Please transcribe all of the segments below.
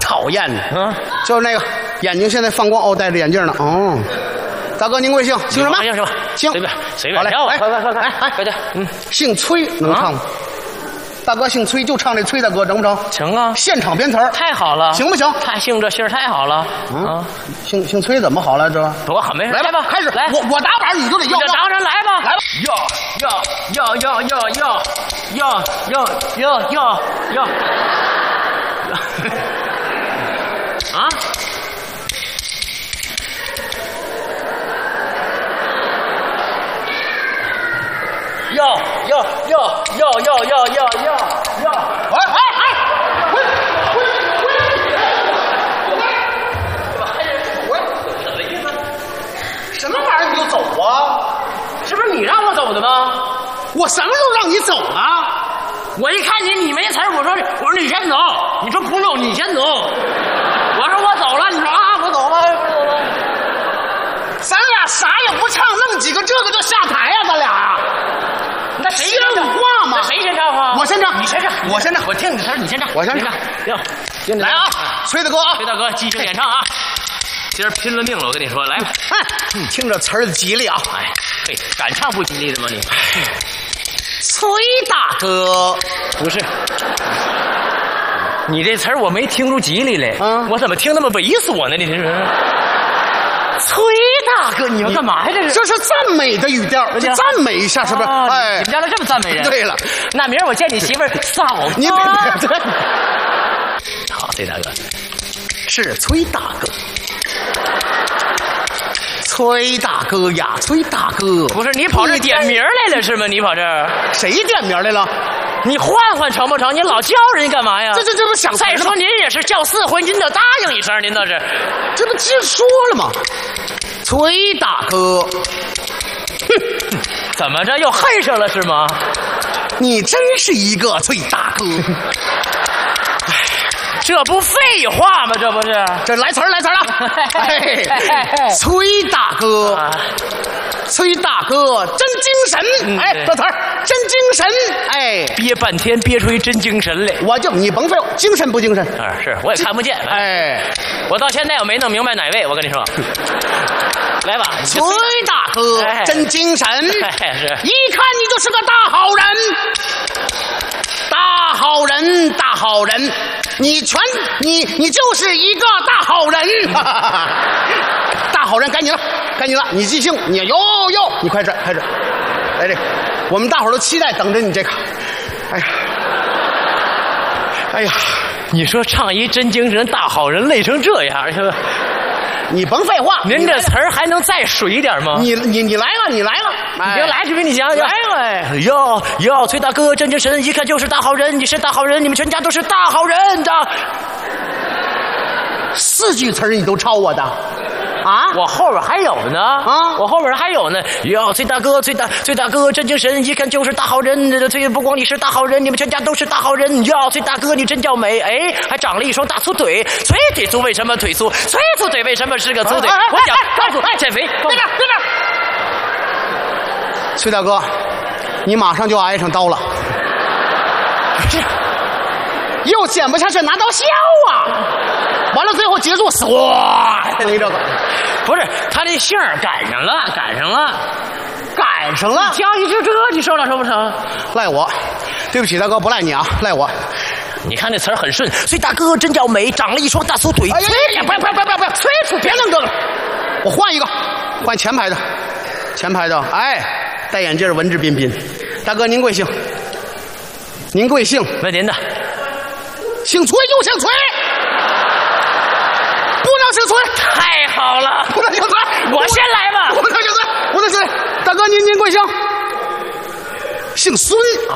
讨厌的。 嗯， 就是那个眼睛现在放光哦，戴着眼镜呢。哦，大哥您贵姓？姓什么？ 姓什么？ 姓随便好嘞， 跳吧， 快， 快点， 姓崔，能唱吗？大哥姓崔，就唱这崔大哥成不成？ 成啊， 现场编词儿， 太好了， 行不行？ 他姓这姓太好了啊！ 姓崔怎么好了？这多好，没事， 来吧，开始， 来， 我打板，你就得要， 当然来吧， 来吧， 要，啊！要！ 什么玩意儿你就走啊？ 是不是你让我走的吗？ 我什么时候让你走了？ 我一看你没词儿，我说你先走，你说不用你先走，我说我走了，你说啊我走了， 咱俩啥也不唱，弄几个这个就下台呀、咱俩。 那谁先唱话吗？ 那谁先唱啊？ 我先唱， 你先唱， 我先唱， 我听你的词儿，你先唱， 我先唱。 来啊， 崔大哥啊， 崔大哥即兴演唱啊！今儿拼了命了，我跟你说，来吧。 听着词儿的吉利啊！ 哎，嘿，敢唱不吉利的吗你？ 崔大哥， 不是，你这词儿我没听出吉利来，我怎么听那么猥琐呢？你这是。崔大哥，你要干嘛呀？ 这是赞美的语调，这赞美一下是不是？ 哎，你们家都这么赞美人？ 对了， 那明儿我见你媳妇儿嫂子， 你别好，崔大哥， 是崔大哥。崔大哥呀，崔大哥， 不是你跑这点名来了是吗？你跑这儿， 谁点名来了？ 你换成不成？你老叫人家干嘛呀？ 这不想再说您也是叫4回，您得答应一声，您倒是， 这不直说了吗？崔大哥， 哼，怎么着又恨上了是吗？ 你真是一个崔大哥。 这不废话吗？这不是？ 这来词儿了！崔大哥，崔大哥真精神！哎，这词儿真精神！哎， 憋半天憋出一真精神来。 你甭废话，精神不精神？ 是我也看不见。哎，我到现在我没弄明白哪位，我跟你说。来吧， 崔大哥真精神！是，一看你就是个大好人。大好人，你就是一个大好人，大好人，该你了，你即兴，你你快开始，来这，我们大伙儿都期待等着你这个，哎呀， 你说唱一真精神大好人累成这样是吧？ 你甭废话， 您这词儿还能再水一点吗？ 你来了，你别来，这边你讲讲。 来了， 哟，崔大哥真精神，一看就是大好人，你是大好人，你们全家都是大好人的。 4句词儿你都抄我的。啊， 我后边还有呢啊！我后边还有呢。哟，崔大哥真精神，一看就是大好人。崔不光你是大好人，你们全家都是大好人。哟，崔大哥你真叫美，哎，还长了一双大粗腿。崔腿粗为什么腿粗？崔粗腿为什么是个粗腿？我讲，告诉减肥。 对面。崔大哥，你马上就要挨上刀了。又剪不下去，拿刀削啊！完了，最后结束，唰，你这个不是他这姓儿赶上了，加一只这，你受了成不成？ 赖我，对不起，大哥，不赖你啊，赖我。 你看那词儿很顺，崔大哥真叫美，长了一双大粗腿。 哎呀，不要，崔楚，别弄这个了，我换一个，换前排的，哎，戴眼镜，文质彬彬。大哥，您贵姓？ 问您的。 姓崔又姓崔，不能姓崔， 太好了， 不能姓崔， 我先来吧， 不能姓崔，大哥您贵姓？姓孙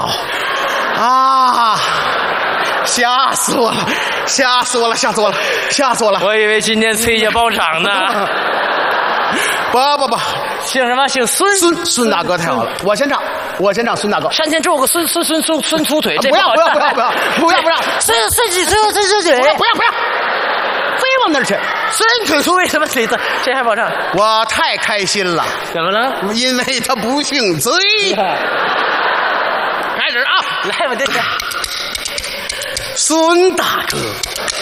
啊，吓死我了， 我以为今天崔家包场呢。 不， 姓什么？姓孙大哥太好了，我先唱，孙大哥。 山前种个孙粗腿，这不要，孙几腿，不要，非往那儿去。 孙腿粗为什么腿子？这还不好唱？ 我太开心了， 怎么了？ 因为他不姓崔。 开始啊，来吧，这个孙大哥